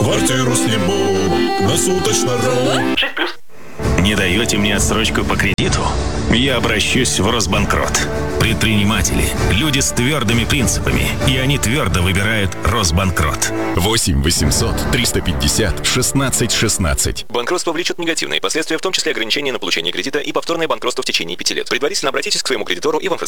Квартиру сниму досуточно. Не даете мне отсрочку по кредиту? Я обращусь в Росбанкрот. Предприниматели – люди с твердыми принципами, и они твердо выбирают Росбанкрот. 8 800 350 16 16. Банкротство влечет негативные последствия, в том числе ограничение на получение кредита и повторное банкротство в течение 5 лет. Предварительно обратитесь к своему кредитору и в МФЦ.